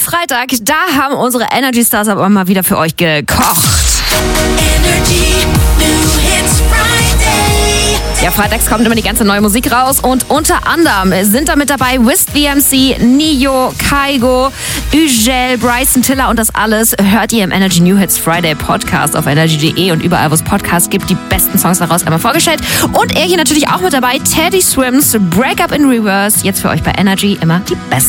Freitag, da haben unsere Energy Stars aber mal wieder für euch gekocht. Energy New Hits Friday. Ja, freitags kommt immer die ganze neue Musik raus und unter anderem sind da mit dabei Wiz VMC, Nio, Kygo, Ugel, Bryson Tiller und das alles hört ihr im Energy New Hits Friday Podcast auf energy.de und überall, wo es Podcasts gibt, die besten Songs daraus einmal vorgestellt. Und er hier natürlich auch mit dabei, Teddy Swims, Break Up in Reverse, jetzt für euch bei Energy immer die besten